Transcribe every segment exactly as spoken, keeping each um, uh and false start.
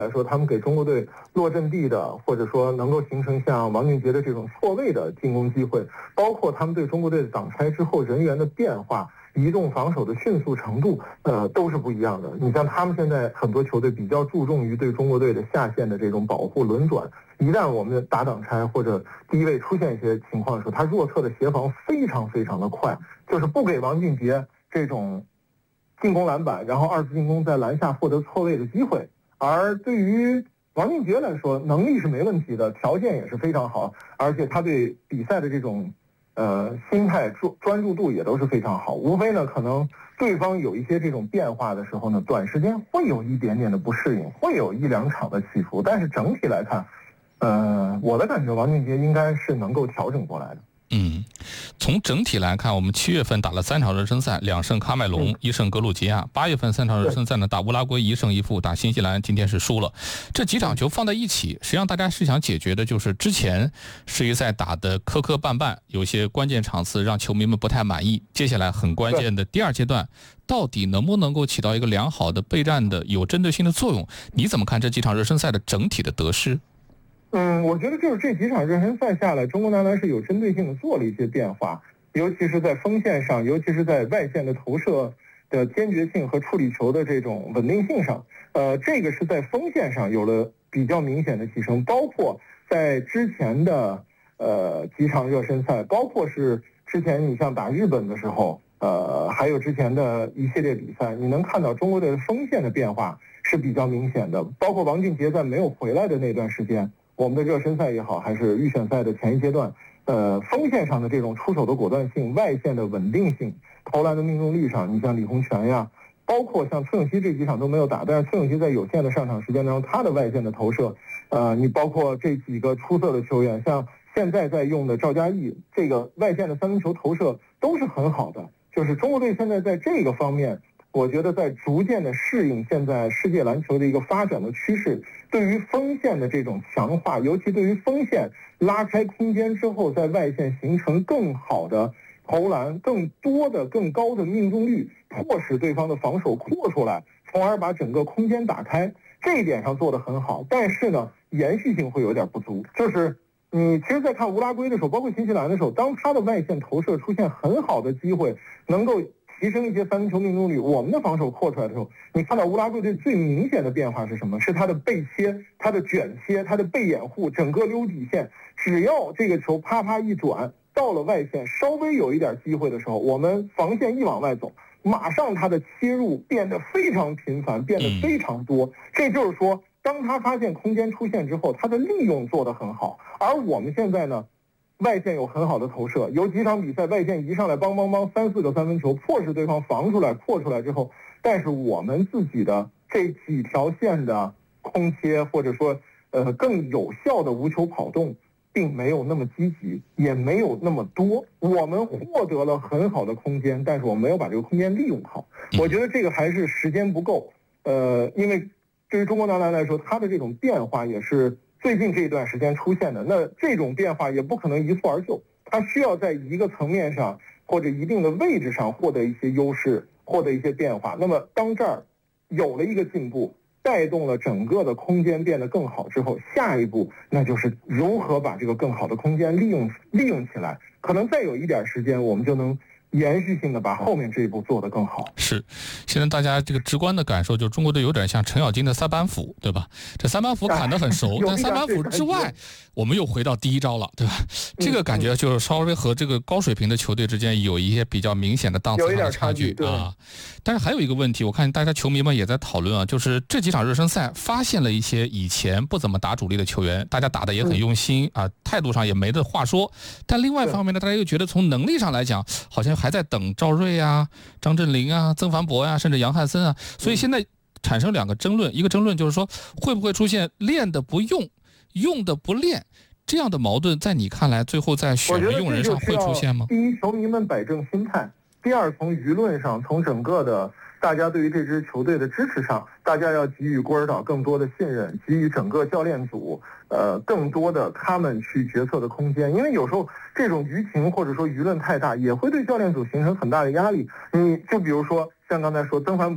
来说，他们给中国队落阵地的，或者说能够形成像王俊杰的这种错位的进攻机会，包括他们对中国队的挡拆之后人员的变化、移动防守的迅速程度，呃，都是不一样的。你像他们现在很多球队比较注重于对中国队的下线的这种保护轮转，一旦我们打挡拆或者低位出现一些情况的时候，他弱侧的协防非常非常的快，就是不给王俊杰这种进攻篮板，然后二次进攻在篮下获得错位的机会。而对于王俊杰来说，能力是没问题的，条件也是非常好，而且他对比赛的这种呃心态专专注度也都是非常好。无非呢，可能对方有一些这种变化的时候呢，短时间会有一点点的不适应，会有一两场的起伏，但是整体来看，呃，我的感觉王俊杰应该是能够调整过来的。 嗯，从整体来看，我们七月份打了三场热身赛，两胜喀麦隆，一胜格鲁吉亚。八月份三场热身赛呢，打乌拉圭一胜一负，打新西兰今天是输了。这几场球放在一起，实际上大家是想解决的就是之前世预赛打的磕磕绊绊，有些关键场次让球迷们不太满意。接下来很关键的第二阶段，到底能不能够起到一个良好的备战的有针对性的作用？你怎么看这几场热身赛的整体的得失？ 嗯，我觉得就是这几场热身赛下来，中国男篮是有针对性的做了一些变化，尤其是在锋线上，尤其是在外线的投射的坚决性和处理球的这种稳定性上，呃，这个是在锋线上有了比较明显的提升，包括在之前的呃几场热身赛，包括是之前你像打日本的时候，呃，还有之前的一系列比赛，你能看到中国队锋线的变化是比较明显的，包括王俊杰在没有回来的那段时间。我们的热身赛也好，还是预选赛的前一阶段，呃，锋线上的这种出手的果断性、外线的稳定性、投篮的命中率上，你像李洪权呀，包括像崔永熙这几场都没有打，但是崔永熙在有限的上场时间当中，他的外线的投射，呃，你包括这几个出色的球员，像现在在用的赵嘉译，这个外线的三分球投射都是很好的。就是中国队现在在这个方面，我觉得在逐渐的适应现在世界篮球的一个发展的趋势，对于锋线的这种强化，尤其对于锋线拉开空间之后，在外线形成更好的投篮、更多的、更高的命中率，迫使对方的防守扩出来，从而把整个空间打开。这一点上做得很好，但是呢，延续性会有点不足。就是你其实在看乌拉圭的时候，包括新西兰的时候，当他的外线投射出现很好的机会，能够提升一些三分球命中率，我们的防守扩出来的时候，你看到乌拉圭队最明显的变化是什么？是他的背切、他的卷切、他的背掩护，整个溜底线，只要这个球啪啪一转到了外线，稍微有一点机会的时候，我们防线一往外走，马上他的切入变得非常频繁，变得非常多。这就是说，当他发现空间出现之后，他的利用做得很好。而我们现在呢，外线有很好的投射，有几场比赛外线一上来邦邦邦三四个三分球，迫使对方防出来扩出来之后，但是我们自己的这几条线的空切或者说呃更有效的无球跑动并没有那么积极，也没有那么多。我们获得了很好的空间，但是我们没有把这个空间利用好。我觉得这个还是时间不够，呃因为对于中国男篮来说，它的这种变化也是最近这一段时间出现的，那这种变化也不可能一蹴而就，它需要在一个层面上或者一定的位置上获得一些优势，获得一些变化。那么当这儿有了一个进步，带动了整个的空间变得更好之后，下一步那就是如何把这个更好的空间利用利用起来。可能再有一点时间，我们就能延续性的把后面这一步做得更好。 是，现在大家这个直观的感受就是中国队有点像陈小金的三板斧，对吧？这三板斧砍得很熟，但三板斧之外，我们又回到第一招了，对吧？这个感觉就是稍微和这个高水平的球队之间有一些比较明显的档次上的差距啊。但是还有一个问题，我看大家球迷们也在讨论啊，就是这几场热身赛发现了一些以前不怎么打主力的球员，大家打得也很用心啊，态度上也没得话说。但另外一方面呢，大家又觉得从能力上来讲，好像还在等赵睿啊、张镇麟啊、曾凡博啊，甚至杨汉森啊，所以现在产生两个争论，一个争论就是说会不会出现练的不用，用的不练这样的矛盾，在你看来最后在选人用人上会出现吗？ 第一，球迷们摆正心态；第二，从舆论上，从整个的大家对于这支球队的支持上，大家要给予郭指导更多的信任，给予整个教练组呃更多的他们去决策的空间。因为有时候这种舆情或者说舆论太大，也会对教练组形成很大的压力。你就比如说像刚才说曾凡博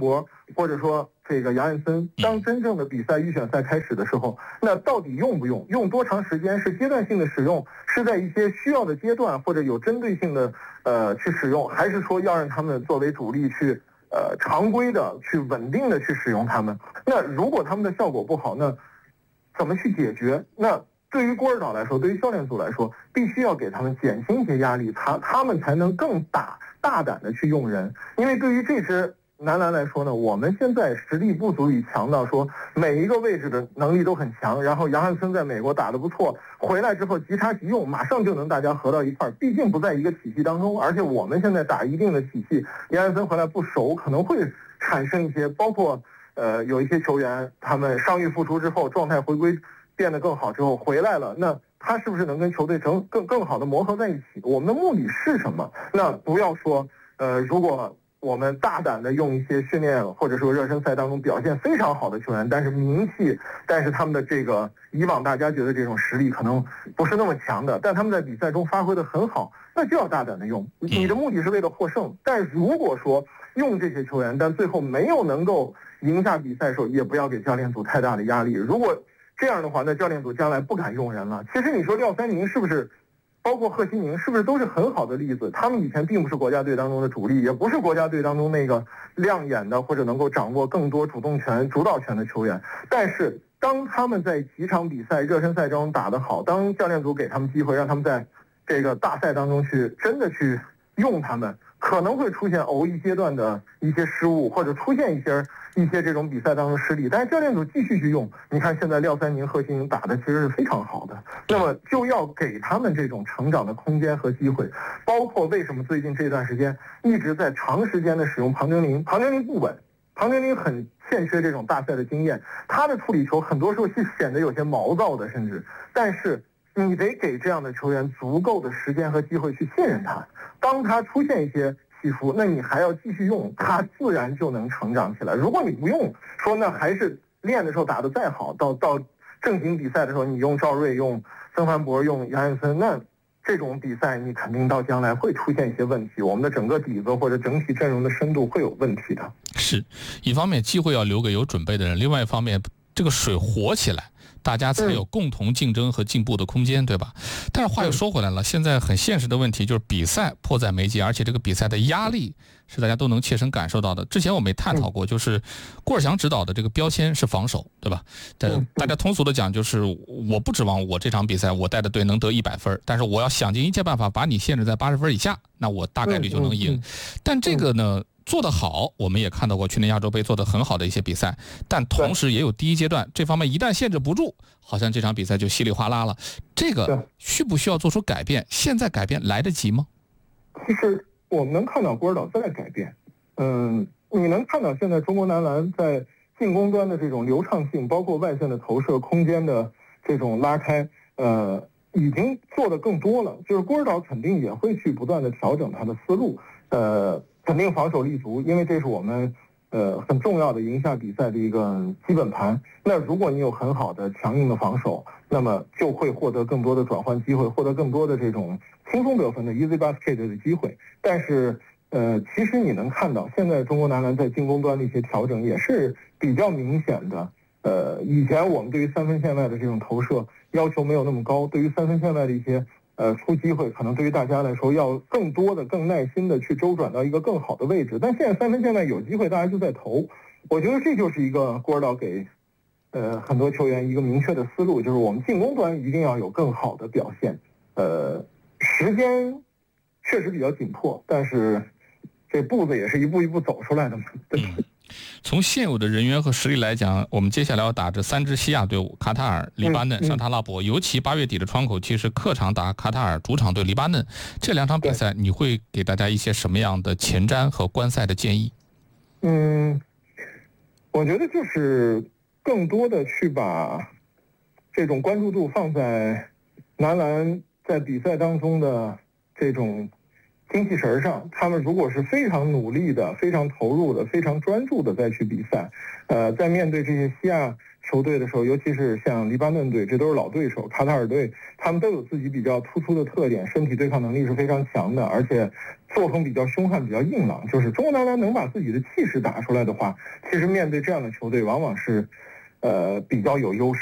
或者说这个杨艳森，当真正的比赛预选赛开始的时候，那到底用不用？用多长时间？是阶段性的使用，是在一些需要的阶段或者有针对性的呃去使用，还是说要让他们作为主力去呃常规的去稳定的去使用他们？那如果他们的效果不好，那怎么去解决？那对于郭尔岛来说，对于教练组来说，必须要给他们减轻一些压力，他他们才能更大大胆的去用人。因为对于这支男篮来说呢，我们现在实力不足以强到说每一个位置的能力都很强，然后杨汉森在美国打得不错，回来之后即插即用，马上就能大家合到一块儿。毕竟不在一个体系当中，而且我们现在打一定的体系，杨汉森回来不熟，可能会产生一些，包括呃有一些球员他们伤愈复出之后，状态回归变得更好之后回来了，那他是不是能跟球队成更更好的磨合在一起？我们的目的是什么？那不要说呃如果我们大胆的用一些训练或者说热身赛当中表现非常好的球员，但是名气，但是他们的这个以往大家觉得这种实力可能不是那么强的，但他们在比赛中发挥的很好，那就要大胆的用。你的目的是为了获胜，但如果说用这些球员，但最后没有能够赢下比赛的时候，也不要给教练组太大的压力。如果这样的话，那教练组将来不敢用人了。其实你说廖三宁是不是？包括贺西宁是不是都是很好的例子？他们以前并不是国家队当中的主力，也不是国家队当中那个亮眼的或者能够掌握更多主动权、主导权的球员。但是当他们在几场比赛、热身赛中打得好，当教练组给他们机会，让他们在这个大赛当中去真的去用他们，可能会出现偶一阶段的一些失误，或者出现一些一些这种比赛当中失利，但是教练组继续去用。你看现在廖三宁、贺西宁打的其实是非常好的，那么就要给他们这种成长的空间和机会。包括为什么最近这段时间一直在长时间的使用庞정林，庞정林不稳，庞정林很欠缺这种大赛的经验，他的处理球很多时候是显得有些毛躁的，甚至，但是你得给这样的球员足够的时间和机会去信任他。当他出现一些起伏，那你还要继续用，他自然就能成长起来。如果你不用，说那还是练的时候打得再好，到到正经比赛的时候，你用赵睿、用曾凡博、用杨艳森，那这种比赛你肯定到将来会出现一些问题，我们的整个底子或者整体阵容的深度会有问题的。 是一方面机会要留给有准备的人，另外一方面这个水活起来，大家才有共同竞争和进步的空间，对吧？但是话又说回来了，现在很现实的问题就是比赛迫在眉睫，而且这个比赛的压力是大家都能切身感受到的。之前我们也探讨过，就是郭尔祥指导的这个标签是防守，对吧？但大家通俗的讲就是，我不指望我这场比赛我带的队能得一百分，但是我要想尽一切办法把你限制在八十分以下，那我大概率就能赢。但这个呢，做得好，我们也看到过去年亚洲杯做得很好的一些比赛，但同时也有第一阶段这方面一旦限制不住，好像这场比赛就稀里哗啦了。这个需不需要做出改变？现在改变来得及吗？ 其实我们能看到郭尔岛在改变，嗯，你能看到现在中国男篮在进攻端的这种流畅性，包括外线的投射、空间的这种拉开，呃，已经做得更多了。就是郭尔岛肯定也会去不断的调整他的思路，呃。肯定防守立足，因为这是我们呃很重要的赢下比赛的一个基本盘。那如果你有很好的强硬的防守，那么就会获得更多的转换机会，获得更多的这种轻松得分的 easy basket 的机会。但是呃，其实你能看到现在中国男篮在进攻端的一些调整也是比较明显的。呃，以前我们对于三分线外的这种投射要求没有那么高，对于三分线外的一些呃，出机会可能对于大家来说要更多的、更耐心的去周转到一个更好的位置。但现在三分线外有机会，大家就在投。我觉得这就是一个郭尔岛给呃很多球员一个明确的思路，就是我们进攻端一定要有更好的表现。呃，时间确实比较紧迫，但是这步子也是一步一步走出来的嘛。对。 从现有的人员和实力来讲，我们接下来要打这三支西亚队伍：卡塔尔、黎巴嫩、沙特阿拉伯。尤其八月底的窗口期是客场打卡塔尔，主场对黎巴嫩。这两场比赛，你会给大家一些什么样的前瞻和观赛的建议？ 嗯，我觉得就是更多的去把这种关注度放在男篮在比赛当中的这种精气神上，他们如果是非常努力的、非常投入的、非常专注的再去比赛，呃，在面对这些西亚球队的时候，尤其是像黎巴嫩队，这都是老对手，卡塔尔队，他们都有自己比较突出的特点，身体对抗能力是非常强的，而且作风比较凶悍，比较硬朗。就是中国男篮能把自己的气势打出来的话，其实面对这样的球队，往往是，呃，比较有优势。